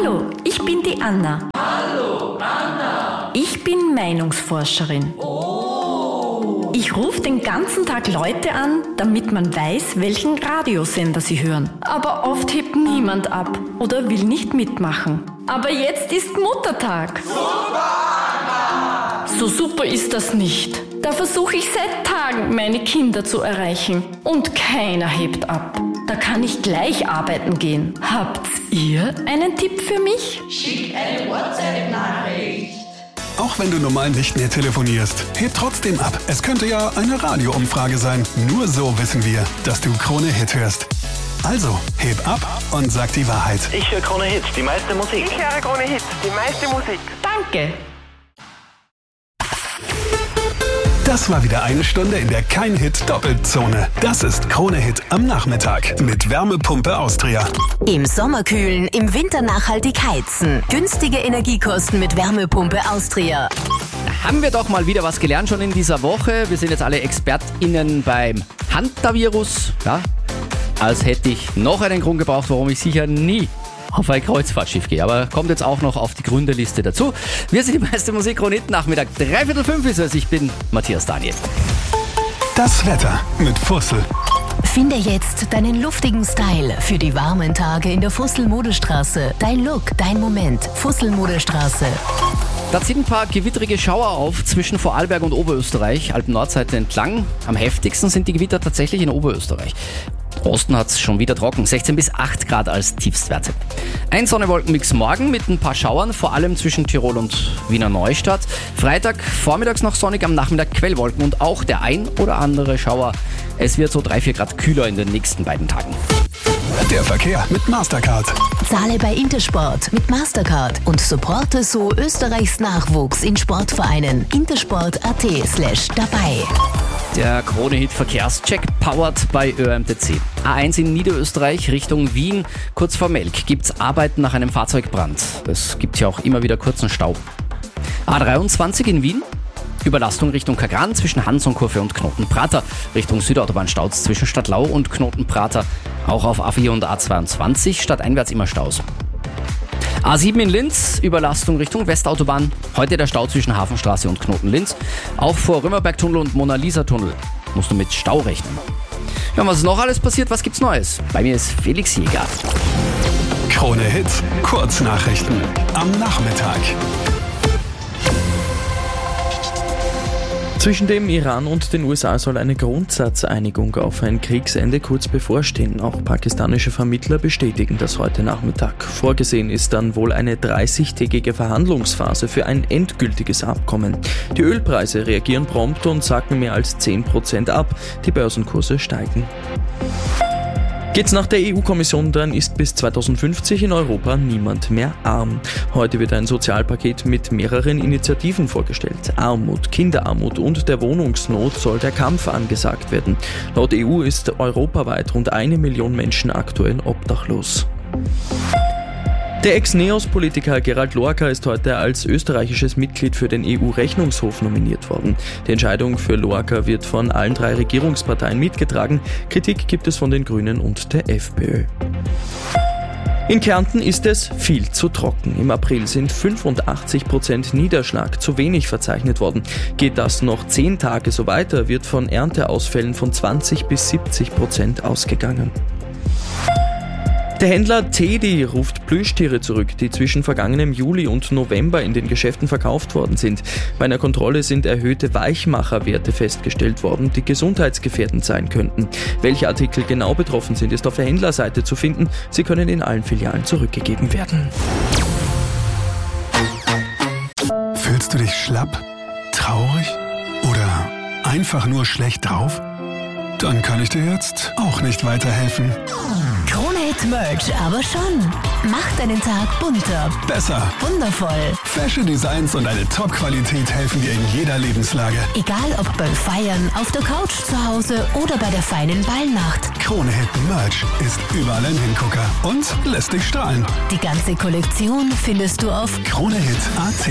Hallo, ich bin die Anna. Hallo, Anna. Ich bin Meinungsforscherin. Oh. Ich rufe den ganzen Tag Leute an, damit man weiß, welchen Radiosender sie hören. Aber oft hebt niemand ab oder will nicht mitmachen. Aber jetzt ist Muttertag. Super, Anna. So super ist das nicht. Da versuche ich seit Tagen, meine Kinder zu erreichen. Und keiner hebt ab. Da kann ich gleich arbeiten gehen. Habt ihr einen Tipp für mich? Schick eine WhatsApp-Nachricht. Auch wenn du normal nicht mehr telefonierst, heb trotzdem ab. Es könnte ja eine Radioumfrage sein. Nur so wissen wir, dass du Krone Hit hörst. Also, heb ab und sag die Wahrheit. Ich höre Krone Hit, die meiste Musik. Ich höre Krone Hit, die meiste Musik. Danke. Das war wieder eine Stunde in der Kein-Hit-Doppelzone. Das ist Krone Hit am Nachmittag mit Wärmepumpe Austria. Im Sommer kühlen, im Winter nachhaltig heizen. Günstige Energiekosten mit Wärmepumpe Austria. Haben wir doch mal wieder was gelernt schon in dieser Woche. Wir sind jetzt alle ExpertInnen beim Hantavirus. Ja, als hätte ich noch einen Grund gebraucht, warum ich sicher nie auf ein Kreuzfahrtschiff gehe. Aber kommt jetzt auch noch auf die Gründerliste dazu. Wir sind die meiste Musik Krone Hit, Nachmittag 4:45 ist es. Ich bin Matthias Daniel. Das Wetter mit Fussel. Finde jetzt deinen luftigen Style für die warmen Tage in der Fussel-Modestraße. Dein Look, dein Moment. Fussel-Modestraße. Da ziehen ein paar gewittrige Schauer auf zwischen Vorarlberg und Oberösterreich, Alpen-Nordseite entlang. Am heftigsten sind die Gewitter tatsächlich in Oberösterreich. Osten hat es schon wieder trocken, 16 bis 8 Grad als Tiefstwerte. Ein Sonne-Wolken-Mix morgen mit ein paar Schauern, vor allem zwischen Tirol und Wiener Neustadt. Freitag vormittags noch sonnig, am Nachmittag Quellwolken und auch der ein oder andere Schauer. Es wird so 3-4 Grad kühler in den nächsten beiden Tagen. Der Verkehr mit Mastercard. Zahle bei Intersport mit Mastercard und supporte so Österreichs Nachwuchs in Sportvereinen. intersport.at/dabei. Der Krone-Hit-Verkehrscheck powered bei ÖMTC. A1 in Niederösterreich Richtung Wien, kurz vor Melk, gibt's Arbeiten nach einem Fahrzeugbrand. Es gibt ja auch immer wieder kurzen Stau. A23 in Wien, Überlastung Richtung Kagran zwischen Hansonkurve und Knotenprater. Richtung Südautobahn Staus zwischen Stadtlau und Knotenprater. Auch auf A4 und A22 stadteinwärts immer Staus. A7 in Linz, Überlastung Richtung Westautobahn. Heute der Stau zwischen Hafenstraße und Knoten-Linz. Auch vor Römerbergtunnel und Mona-Lisa-Tunnel musst du mit Stau rechnen. Ja, und was ist noch alles passiert? Was gibt's Neues? Bei mir ist Felix Jäger. Krone Hit, Kurznachrichten am Nachmittag. Zwischen dem Iran und den USA soll eine Grundsatzeinigung auf ein Kriegsende kurz bevorstehen. Auch pakistanische Vermittler bestätigen das heute Nachmittag. Vorgesehen ist dann wohl eine 30-tägige Verhandlungsphase für ein endgültiges Abkommen. Die Ölpreise reagieren prompt und sacken mehr als 10% ab. Die Börsenkurse steigen. Geht's nach der EU-Kommission, dann ist bis 2050 in Europa niemand mehr arm. Heute wird ein Sozialpaket mit mehreren Initiativen vorgestellt. Armut, Kinderarmut und der Wohnungsnot soll der Kampf angesagt werden. Laut EU ist europaweit rund 1 Million Menschen aktuell obdachlos. Der Ex-NEOS-Politiker Gerald Lorca ist heute als österreichisches Mitglied für den EU-Rechnungshof nominiert worden. Die Entscheidung für Lorca wird von allen 3 Regierungsparteien mitgetragen. Kritik gibt es von den Grünen und der FPÖ. In Kärnten ist es viel zu trocken. Im April sind 85% Niederschlag zu wenig verzeichnet worden. Geht das noch 10 Tage so weiter, wird von Ernteausfällen von 20 bis 70% ausgegangen. Der Händler Teddy ruft Plüschtiere zurück, die zwischen vergangenem Juli und November in den Geschäften verkauft worden sind. Bei einer Kontrolle sind erhöhte Weichmacherwerte festgestellt worden, die gesundheitsgefährdend sein könnten. Welche Artikel genau betroffen sind, ist auf der Händlerseite zu finden. Sie können in allen Filialen zurückgegeben werden. Fühlst du dich schlapp, traurig oder einfach nur schlecht drauf? Dann kann ich dir jetzt auch nicht weiterhelfen. Krone Hit Merch, aber schon. Macht deinen Tag bunter, Besser. wundervoll. Fashion Designs und eine Top-Qualität helfen dir in jeder Lebenslage. Egal ob beim Feiern, auf der Couch zu Hause oder bei der feinen Ballnacht. Krone Hit Merch ist überall ein Hingucker und lässt dich strahlen. Die ganze Kollektion findest du auf KroneHit.at